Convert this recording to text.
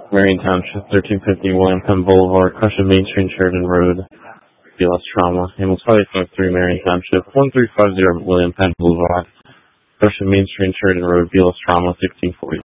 Marion Township, 1350 William Penn Boulevard, Crushing Main Street, Sheridan Road, BLS Trauma. Ambulance 553 Marion Township, 1350 William Penn Boulevard, Crushing Main Street, Sheridan Road, BLS Trauma, 1640.